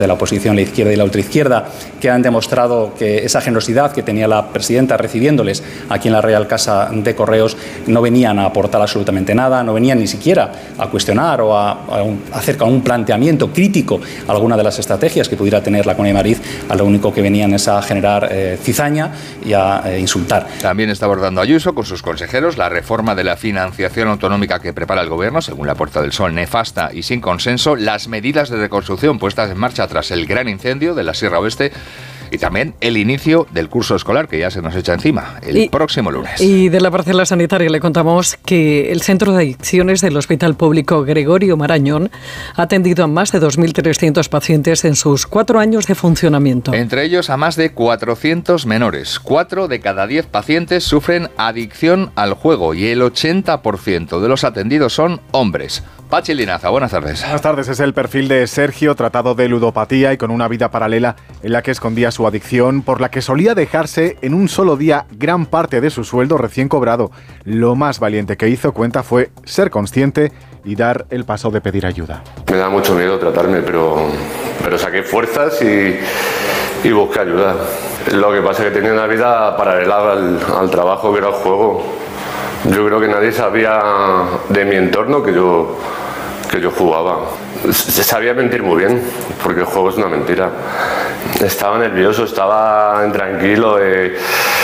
de la oposición, la izquierda y la ultraizquierda, que han demostrado que esa generosidad que tenía la presidenta recibiéndoles aquí en la Real Casa de Correos no venían a aportar absolutamente nada, no venían ni siquiera a cuestionar o a hacer un planteamiento crítico a alguna de las estrategias que pudiera tener la Comunidad de Madrid. A lo único que venían es a generar cizaña y a insultar. También está abordando Ayuso con sus consejeros la reforma de la financiación autonómica que prepara el Gobierno, según la Puerta del Sol, nefasta y sin consenso, las medidas de reconstrucción puestas en marcha tras el gran incendio de la Sierra Oeste y también el inicio del curso escolar que ya se nos echa encima el próximo lunes. Y de la parcela sanitaria le contamos que el Centro de Adicciones del Hospital Público Gregorio Marañón ha atendido a más de 2.300 pacientes en sus 4 años de funcionamiento. Entre ellos a más de 400 menores. 4 de cada 10 pacientes sufren adicción al juego y el 80% de los atendidos son hombres. Pachi Linaza, buenas tardes. Buenas tardes. Es el perfil de Sergio, tratado de ludopatía y con una vida paralela en la que escondía su adicción, por la que solía dejarse en un solo día gran parte de su sueldo recién cobrado. Lo más valiente que hizo, cuenta, fue ser consciente y dar el paso de pedir ayuda. Me da mucho miedo tratarme, pero saqué fuerzas y busqué ayuda. Lo que pasa es que tenía una vida paralela al trabajo, que era el juego. Yo creo que nadie sabía de mi entorno que yo jugaba. Se sabía mentir muy bien, porque el juego es una mentira. Estaba nervioso, estaba intranquilo, el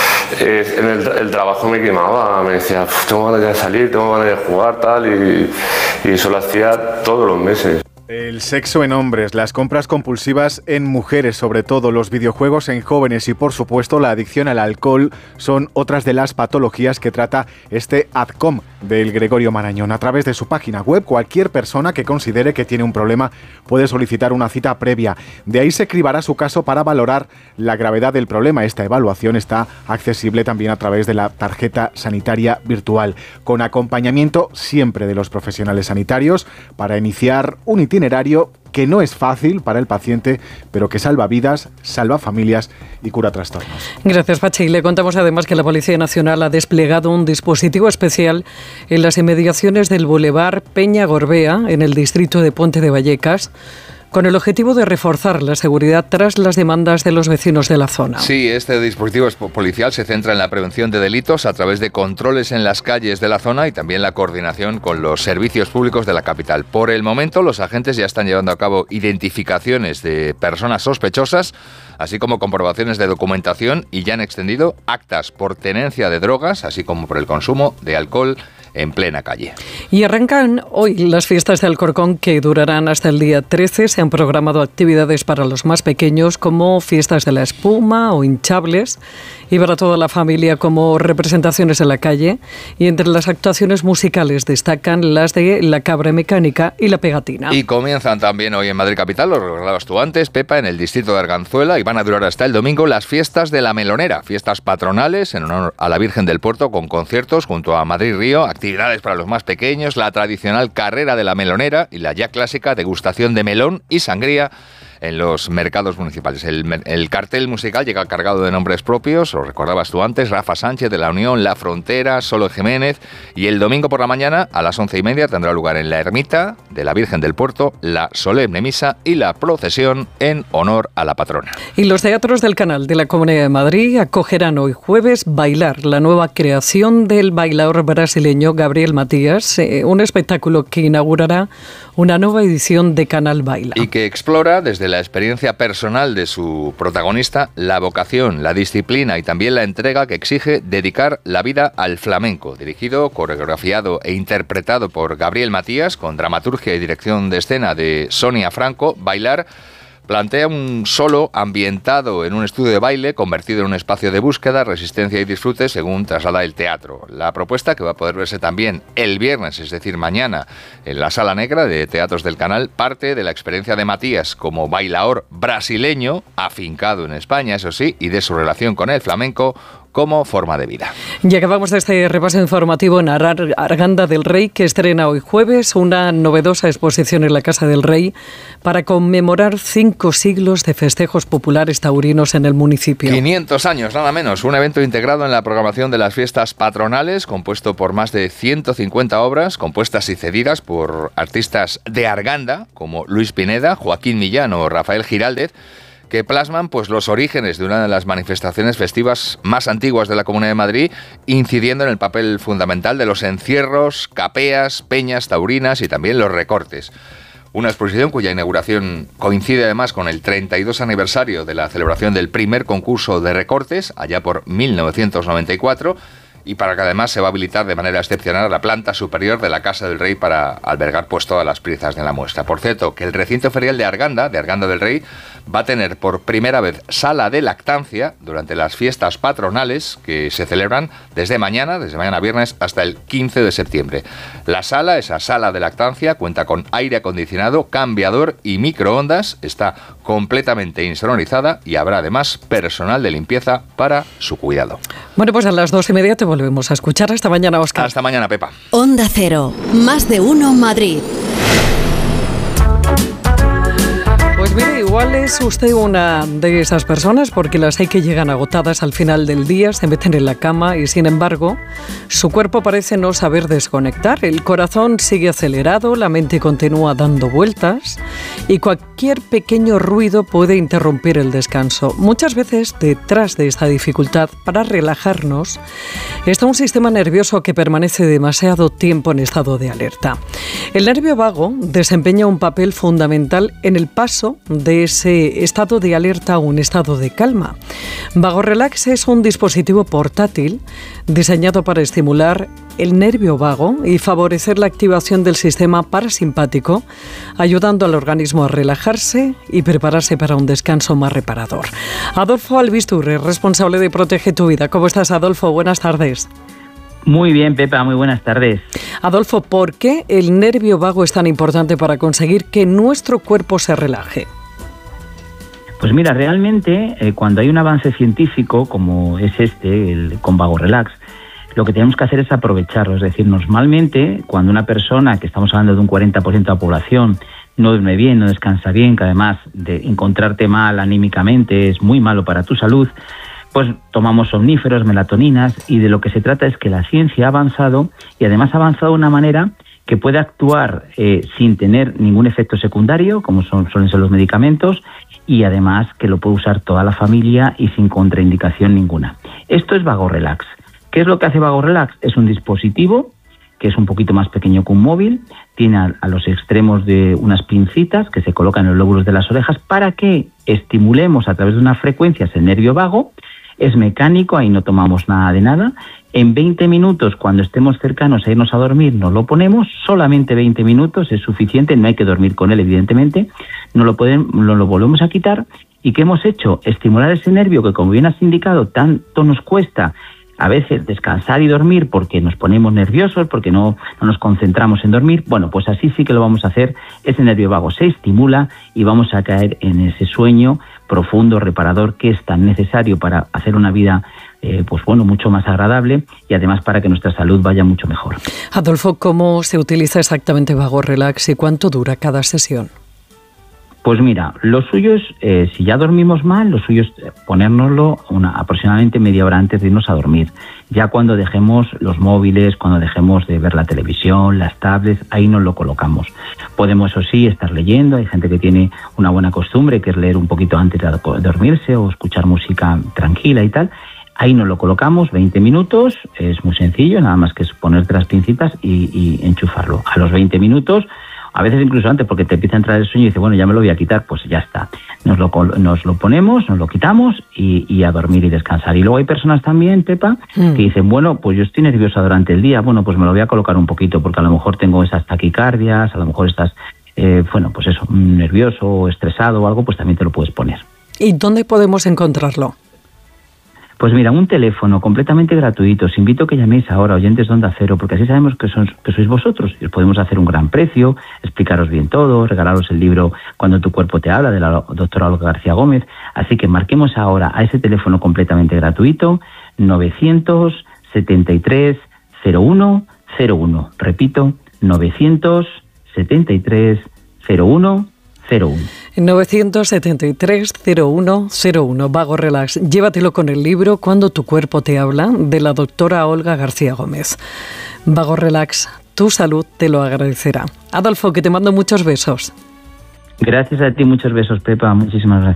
trabajo me quemaba, me decía, tengo ganas de salir, tengo ganas de jugar, tal, y eso lo hacía todos los meses. El sexo en hombres, las compras compulsivas en mujeres, sobre todo los videojuegos en jóvenes y, por supuesto, la adicción al alcohol son otras de las patologías que trata este ADCOM del Gregorio Marañón. A través de su página web, cualquier persona que considere que tiene un problema puede solicitar una cita previa. De ahí se cribará su caso para valorar la gravedad del problema. Esta evaluación está accesible también a través de la tarjeta sanitaria virtual, con acompañamiento siempre de los profesionales sanitarios para iniciar un itinerario que no es fácil para el paciente, pero que salva vidas, salva familias y cura trastornos. Gracias, Pachi. Le contamos además que la Policía Nacional ha desplegado un dispositivo especial en las inmediaciones del Boulevard Peña Gorbea, en el distrito de Puente de Vallecas, con el objetivo de reforzar la seguridad tras las demandas de los vecinos de la zona. Sí, este dispositivo policial se centra en la prevención de delitos a través de controles en las calles de la zona y también la coordinación con los servicios públicos de la capital. Por el momento, los agentes ya están llevando a cabo identificaciones de personas sospechosas, así como comprobaciones de documentación, y ya han extendido actas por tenencia de drogas, así como por el consumo de alcohol en plena calle. Y arrancan hoy las fiestas de Alcorcón, que durarán hasta el día 13. Se han programado actividades para los más pequeños, como fiestas de la espuma o hinchables, y para toda la familia, como representaciones en la calle. Y entre las actuaciones musicales destacan las de la cabra mecánica y la pegatina. Y comienzan también hoy en Madrid capital, lo recordabas tú antes, Pepa, en el distrito de Arganzuela, y van a durar hasta el domingo las fiestas de la Melonera, fiestas patronales en honor a la Virgen del Puerto, con conciertos junto a Madrid Río, actividades para los más pequeños, la tradicional carrera de la melonera y la ya clásica degustación de melón y sangría en los mercados municipales. El cartel musical llega cargado de nombres propios, lo recordabas tú antes: Rafa Sánchez de La Unión, La Frontera, Solo Jiménez, y el domingo por la mañana a las 11:30 tendrá lugar en la ermita de la Virgen del Puerto la solemne misa y la procesión en honor a la patrona. Y los teatros del Canal de la Comunidad de Madrid acogerán hoy jueves Bailar, la nueva creación del bailaor brasileño Gabriel Matías, un espectáculo que inaugurará una nueva edición de Canal Baila. Y que explora desde la experiencia personal de su protagonista la vocación, la disciplina y también la entrega que exige dedicar la vida al flamenco. Dirigido, coreografiado e interpretado por Gabriel Matías, con dramaturgia y dirección de escena de Sonia Franco, Bailar plantea un solo ambientado en un estudio de baile convertido en un espacio de búsqueda, resistencia y disfrute, según traslada el teatro. La propuesta, que va a poder verse también el viernes, es decir, mañana, en la Sala Negra de Teatros del Canal, parte de la experiencia de Matías como bailaor brasileño, afincado en España, eso sí, y de su relación con el flamenco, como forma de vida. Y acabamos este repaso informativo en Arganda del Rey, que estrena hoy jueves una novedosa exposición en la Casa del Rey para conmemorar 5 siglos de festejos populares taurinos en el municipio. 500 años, nada menos. Un evento integrado en la programación de las fiestas patronales, compuesto por más de 150 obras, compuestas y cedidas por artistas de Arganda, como Luis Pineda, Joaquín Millán o Rafael Giraldez, que plasman pues los orígenes de una de las manifestaciones festivas más antiguas de la Comunidad de Madrid, incidiendo en el papel fundamental de los encierros, capeas, peñas taurinas y también los recortes. Una exposición cuya inauguración coincide además con el 32 aniversario de la celebración del primer concurso de recortes, allá por 1994, y para que además se va a habilitar de manera excepcional la planta superior de la Casa del Rey para albergar pues todas las piezas de la muestra. Por cierto, que el recinto ferial de Arganda del Rey, va a tener por primera vez sala de lactancia durante las fiestas patronales que se celebran desde mañana viernes hasta el 15 de septiembre. Esa sala de lactancia, cuenta con aire acondicionado, cambiador y microondas, está completamente insonorizada y habrá además personal de limpieza para su cuidado. Bueno, pues a las 2:30 te volvemos a escuchar. Hasta mañana, Óscar. Hasta mañana, Pepa. Onda Cero, más de uno Madrid. Pues mire, igual es usted una de esas personas, porque las hay que llegan agotadas al final del día, se meten en la cama y sin embargo su cuerpo parece no saber desconectar. El corazón sigue acelerado, la mente continúa dando vueltas y cualquier pequeño ruido puede interrumpir el descanso. Muchas veces detrás de esta dificultad para relajarnos está un sistema nervioso que permanece demasiado tiempo en estado de alerta. El nervio vago desempeña un papel fundamental en el paso de ese estado de alerta a un estado de calma. Vago Relax es un dispositivo portátil diseñado para estimular el nervio vago y favorecer la activación del sistema parasimpático, ayudando al organismo a relajarse y prepararse para un descanso más reparador. Adolfo Albistur, responsable de Protege tu Vida. ¿Cómo estás, Adolfo? Buenas tardes. Muy bien, Pepa, muy buenas tardes. Adolfo, ¿por qué el nervio vago es tan importante para conseguir que nuestro cuerpo se relaje? Pues mira, realmente cuando hay un avance científico como es con Vago Relax, lo que tenemos que hacer es aprovecharlo. Es decir, normalmente cuando una persona, que estamos hablando de un 40% de la población, no duerme bien, no descansa bien, que además de encontrarte mal anímicamente es muy malo para tu salud, pues tomamos somníferos, melatoninas, y de lo que se trata es que la ciencia ha avanzado y además ha avanzado de una manera que puede actuar sin tener ningún efecto secundario, como suelen ser los medicamentos, y además que lo puede usar toda la familia y sin contraindicación ninguna. Esto es Vago Relax. ¿Qué es lo que hace Vago Relax? Es un dispositivo que es un poquito más pequeño que un móvil, tiene a los extremos de unas pincitas que se colocan en los lóbulos de las orejas para que estimulemos a través de unas frecuencias el nervio vago. Es mecánico, ahí no tomamos nada de nada. En 20 minutos, cuando estemos cercanos a irnos a dormir, nos lo ponemos. Solamente 20 minutos es suficiente, no hay que dormir con él, evidentemente. Nos lo volvemos a quitar. ¿Y qué hemos hecho? Estimular ese nervio que, como bien has indicado, tanto nos cuesta a veces descansar y dormir porque nos ponemos nerviosos, porque no nos concentramos en dormir. Bueno, pues así sí que lo vamos a hacer. Ese nervio vago se estimula y vamos a caer en ese sueño profundo, reparador, que es tan necesario para hacer una vida mucho más agradable y además para que nuestra salud vaya mucho mejor. Adolfo, ¿cómo se utiliza exactamente Vago Relax y cuánto dura cada sesión? Pues mira, lo suyo es, si ya dormimos mal, lo suyo es ponérnoslo aproximadamente media hora antes de irnos a dormir. Ya cuando dejemos los móviles, cuando dejemos de ver la televisión, las tablets, ahí nos lo colocamos. Podemos, eso sí, estar leyendo. Hay gente que tiene una buena costumbre, que es leer un poquito antes de dormirse o escuchar música tranquila y tal. Ahí nos lo colocamos, 20 minutos, es muy sencillo, nada más que es ponerte las pincitas y enchufarlo. A los 20 minutos, a veces incluso antes, porque te empieza a entrar el sueño y dices, bueno, ya me lo voy a quitar, pues ya está. Nos lo ponemos, nos lo quitamos y a dormir y descansar. Y luego hay personas también, Pepa, que dicen, bueno, pues yo estoy nerviosa durante el día, bueno, pues me lo voy a colocar un poquito, porque a lo mejor tengo esas taquicardias, a lo mejor estás, nervioso o estresado o algo, pues también te lo puedes poner. ¿Y dónde podemos encontrarlo? Pues mira, un teléfono completamente gratuito. Os invito a que llaméis ahora, oyentes de Onda Cero, porque así sabemos que sois vosotros y os podemos hacer un gran precio, explicaros bien todo, regalaros el libro Cuando tu cuerpo te habla, de la doctora Olga García Gómez. Así que marquemos ahora a ese teléfono completamente gratuito, 973 0101. Repito, 973 0101. 973 0101. Vago Relax. Llévatelo con el libro Cuando tu cuerpo te habla, de la doctora Olga García Gómez. Vago Relax, tu salud te lo agradecerá. Adolfo, que te mando muchos besos. Gracias a ti, muchos besos, Pepa. Muchísimas gracias.